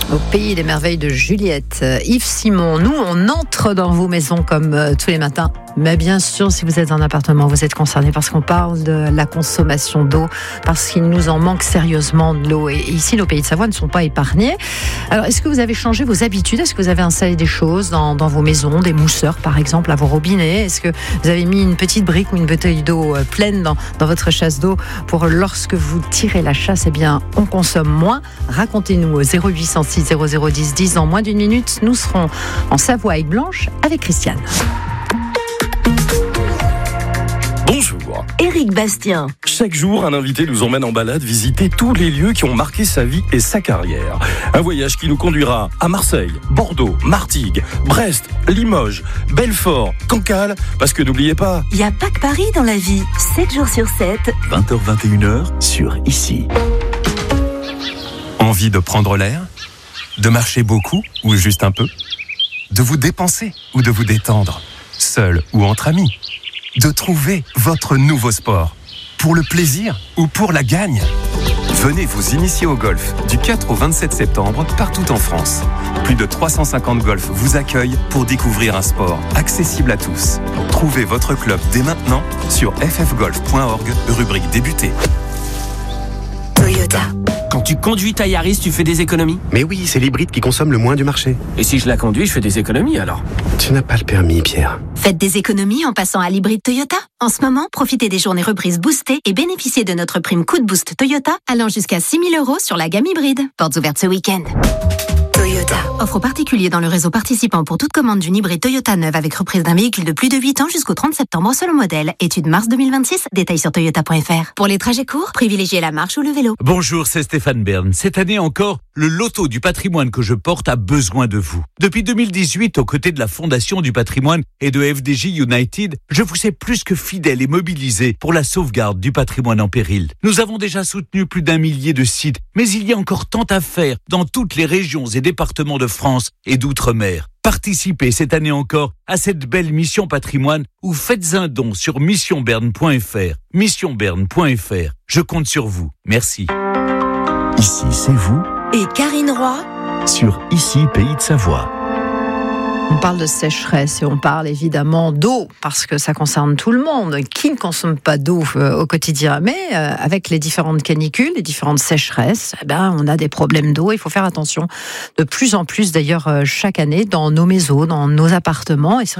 Au pays des merveilles de Juliette. Yves Simon, nous on entre dans vos maisons comme tous les matins. Mais bien sûr, si vous êtes en appartement, vous êtes concerné parce qu'on parle de la consommation d'eau, parce qu'il nous en manque sérieusement de l'eau. Et ici, nos pays de Savoie ne sont pas épargnés. Alors, est-ce que vous avez changé vos habitudes ? Est-ce que vous avez installé des choses dans vos maisons, des mousseurs par exemple, à vos robinets ? Est-ce que vous avez mis une petite brique ou une bouteille d'eau pleine dans votre chasse d'eau pour lorsque vous tirez la chasse, eh bien, on consomme moins ? Racontez-nous au 0806 0010 10. Dans moins d'une minute, nous serons en Savoie avec Blanche avec Christiane. Bonjour. Éric Bastien. Chaque jour, un invité nous emmène en balade visiter tous les lieux qui ont marqué sa vie et sa carrière. Un voyage qui nous conduira à Marseille, Bordeaux, Martigues, Brest, Limoges, Belfort, Cancale, parce que n'oubliez pas... Il n'y a pas que Paris dans la vie. 7 jours sur 7. 20h-21h sur Ici. Envie de prendre l'air ? De marcher beaucoup ou juste un peu ? De vous dépenser ou de vous détendre ? Seul ou entre amis ? De trouver votre nouveau sport, pour le plaisir ou pour la gagne. Venez vous initier au golf du 4 au 27 septembre partout en France. Plus de 350 golfs vous accueillent pour découvrir un sport accessible à tous. Trouvez votre club dès maintenant sur ffgolf.org, rubrique débuter. Toyota. Quand tu conduis ta Yaris, tu fais des économies ? Mais oui, c'est l'hybride qui consomme le moins du marché. Et si je la conduis, je fais des économies alors ? Tu n'as pas le permis, Pierre. Faites des économies en passant à l'hybride Toyota. En ce moment, profitez des journées reprises boostées et bénéficiez de notre prime coup de boost Toyota allant jusqu'à 6 000 € sur la gamme hybride. Portes ouvertes ce week-end. Toyota. Offre aux particuliers dans le réseau participant pour toute commande d'une hybride Toyota neuve avec reprise d'un véhicule de plus de 8 ans jusqu'au 30 septembre selon modèle. Étude mars 2026. Détails sur toyota.fr. Pour les trajets courts, privilégiez la marche ou le vélo. Bonjour, c'est Stéphane Bern. Cette année encore, le loto du patrimoine que je porte a besoin de vous. Depuis 2018, aux côtés de la Fondation du patrimoine et de FDJ United, je vous ai plus que fidèle et mobilisé pour la sauvegarde du patrimoine en péril. Nous avons déjà soutenu plus d'1 millier de sites, mais il y a encore tant à faire dans toutes les régions et départements de France et d'outre-mer. Participez cette année encore à cette belle mission patrimoine ou faites un don sur missionberne.fr. Missionberne.fr. Je compte sur vous. Merci. Ici, c'est vous Et Karine Roy. sur Ici, Pays de Savoie. On parle de sécheresse et on parle évidemment d'eau parce que ça concerne tout le monde. Qui ne consomme pas d'eau au quotidien ? Mais avec les différentes canicules, les différentes sécheresses, on a des problèmes d'eau. Il faut faire attention de plus en plus d'ailleurs chaque année dans nos maisons, dans nos appartements. Et c'est